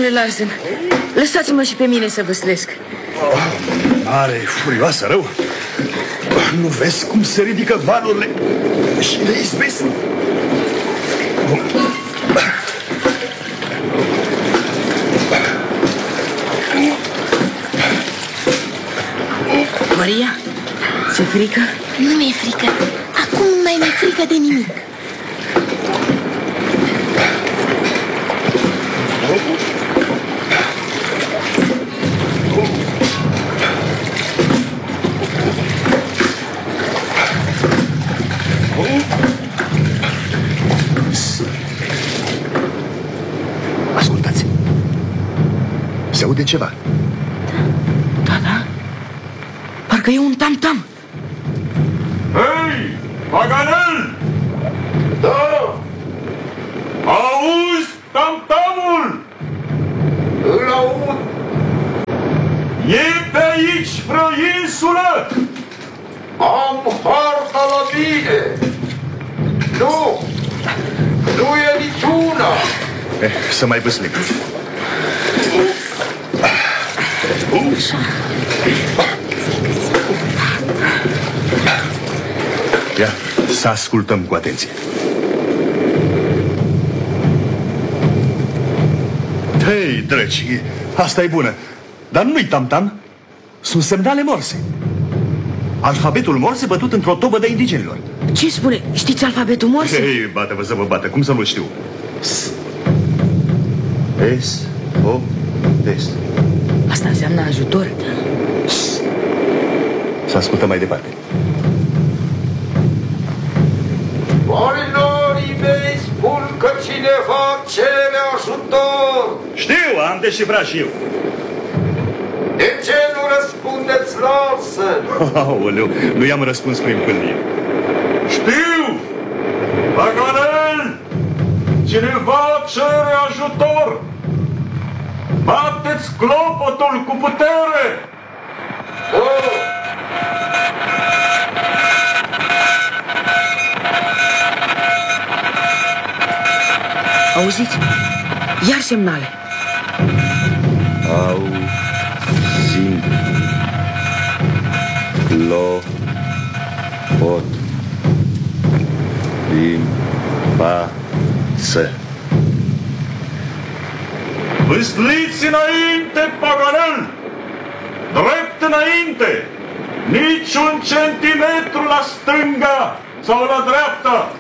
Domnule Larsen, lăsați-mă și pe mine să văslesc. Mare, furioasă, rău. Nu vezi cum se ridică valurile și le izbesc? Maria, ți-e frică? Nu mi-e frică. Acum nu mai mi-e frică de nimic. Ascultați. Se aude ceva. Da. Parcă e un tam-tam. Hei, Paganel! Da, Auzi tam-tamul? îl aud. E pe aici vreo insulă? Am harta la mine. Nu e niciuna. Să mai văslim. Ia, să ascultăm cu atenție. Hei, drăci, asta e bună. Dar nu-i tam-tam. Sunt semnale morse. Alfabetul morse bătut într-o tobă de indigenilor. Ce spune? Știți alfabetul morse? Hei, bate-vă să vă bată, cum să nu știu? S-O-S. Asta înseamnă ajutor. Să ascultăm mai departe. Marinarii mei spun că cineva cere ajutor. Știu, am deșifrat și eu. De ce nu răspundeți, Larsen? Aoleu, nu i-am răspuns prin pâlnie. Știu! Paganel! Cineva cere ajutor! Bateți clopotul cu putere! Auziți? Iar semnale. Auzim. Clopot. Din față. Vâsliți înainte, Paganel! Drept înainte! Niciun centimetru la stânga sau la dreapta!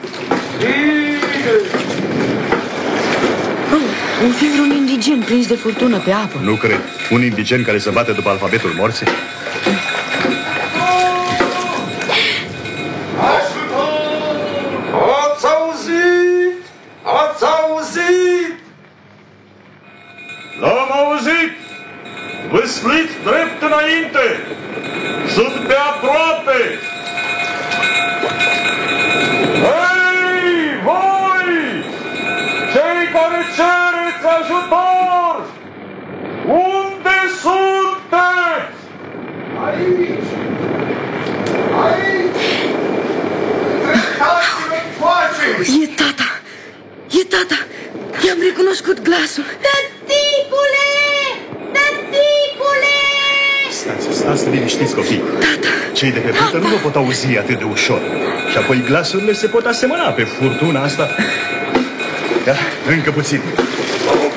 Un fi vreun indigen prins de furtună pe apă. Nu cred. Un indigen care se bate după alfabetul morse? Ați auzit? Ați auzit? L-am auzit! Vâsliți drept înainte! Sunt pe aproape! Hei, voi! Cei care cereți ajutor! Unde sunteți? Aici! Aici! Îndreptați-vă încoace! E tata! E tata! I-am recunoscut glasul. Tăticule! Tăticule! Stați liniștiți, copii. Tata! Cei de pe frută nu vă pot auzi atât de ușor. Și apoi glasurile se pot asemăna pe furtuna asta. Da, încă puțin.